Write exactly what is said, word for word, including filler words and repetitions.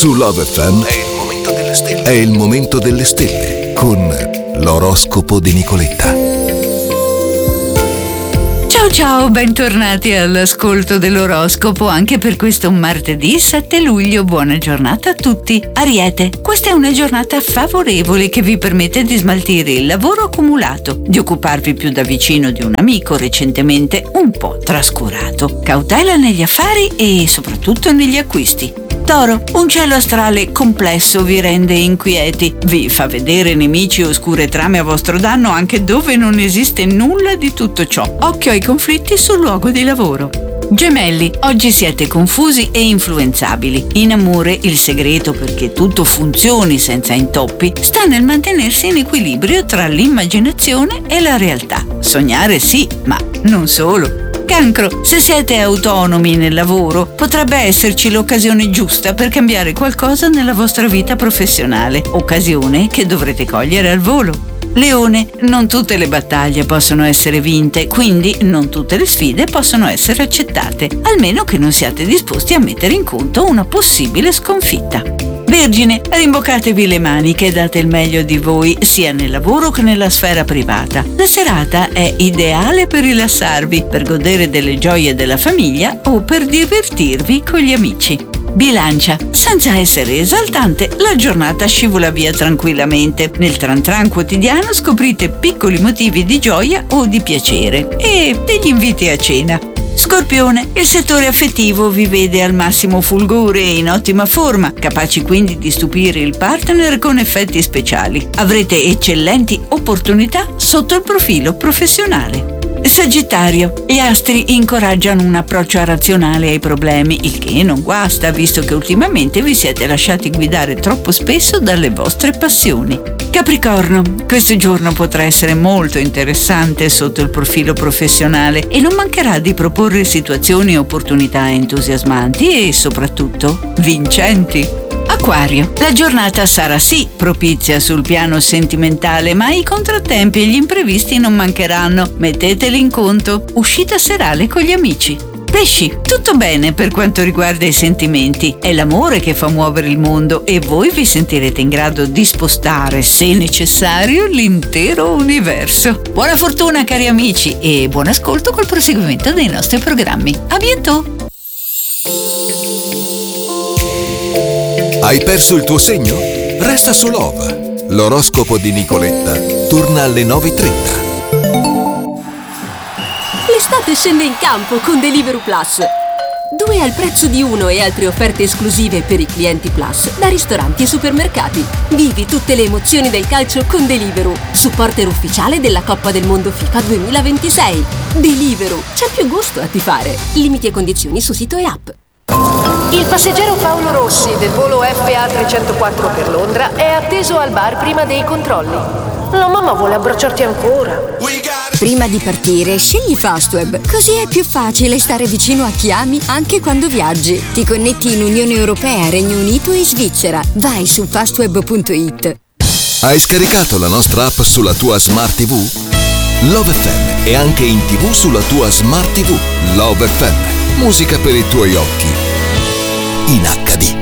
Su Love F M è il momento delle stelle. È il momento delle stelle con l'oroscopo di Nicoletta. Ciao ciao, bentornati all'ascolto dell'oroscopo anche per questo martedì sette luglio. Buona giornata a tutti. Ariete, questa è una giornata favorevole che vi permette di smaltire il lavoro accumulato, di occuparvi più da vicino di un amico recentemente un po' trascurato. Cautela negli affari e soprattutto negli acquisti. Toro, un cielo astrale complesso vi rende inquieti, vi fa vedere nemici e oscure trame a vostro danno anche dove non esiste nulla di tutto ciò. Occhio ai conflitti sul luogo di lavoro. Gemelli, oggi siete confusi e influenzabili. In amore il segreto perché tutto funzioni senza intoppi sta nel mantenersi in equilibrio tra l'immaginazione e la realtà. Sognare sì, ma non solo. Cancro, se siete autonomi nel lavoro, potrebbe esserci l'occasione giusta per cambiare qualcosa nella vostra vita professionale, occasione che dovrete cogliere al volo. Leone, non tutte le battaglie possono essere vinte, quindi non tutte le sfide possono essere accettate, almeno che non siate disposti a mettere in conto una possibile sconfitta. Vergine, rimboccatevi le maniche e date il meglio di voi sia nel lavoro che nella sfera privata. La serata è ideale per rilassarvi, per godere delle gioie della famiglia o per divertirvi con gli amici. Bilancia, senza essere esaltante, la giornata scivola via tranquillamente. Nel tran tran quotidiano scoprite piccoli motivi di gioia o di piacere e degli inviti a cena. Scorpione, il settore affettivo vi vede al massimo fulgore e in ottima forma, capaci quindi di stupire il partner con effetti speciali. Avrete eccellenti opportunità sotto il profilo professionale. Sagittario, gli astri incoraggiano un approccio razionale ai problemi, il che non guasta, visto che ultimamente vi siete lasciati guidare troppo spesso dalle vostre passioni. Capricorno, questo giorno potrà essere molto interessante sotto il profilo professionale e non mancherà di proporre situazioni e opportunità entusiasmanti e soprattutto vincenti. Acquario, la giornata sarà sì propizia sul piano sentimentale, ma i contrattempi e gli imprevisti non mancheranno. Metteteli in conto. Uscita serale con gli amici. Pesci, tutto bene per quanto riguarda i sentimenti. È l'amore che fa muovere il mondo e voi vi sentirete in grado di spostare, se necessario, l'intero universo. Buona fortuna cari amici e buon ascolto col proseguimento dei nostri programmi. A bientôt! Hai perso il tuo segno? Resta su Love. L'oroscopo di Nicoletta torna alle nove e trenta. L'estate scende in campo con Deliveroo Plus. Due al prezzo di uno e altre offerte esclusive per i clienti Plus da ristoranti e supermercati. Vivi tutte le emozioni del calcio con Deliveroo, supporter ufficiale della Coppa del Mondo FIFA duemilaventisei. Deliveroo, c'è più gusto a tifare. Limiti e condizioni su sito e app. Il passeggero Paolo Rossi del volo F A trecentoquattro per Londra è atteso al bar prima dei controlli. La mamma vuole abbracciarti ancora. Prima di partire, scegli Fastweb, così è più facile stare vicino a chi ami anche quando viaggi. Ti connetti in Unione Europea, Regno Unito e Svizzera. Vai su fastweb punto it. Hai scaricato la nostra app sulla tua Smart ti vu? Love F M è anche in tivù sulla tua Smart ti vu. Love F M, musica per i tuoi occhi in acca di.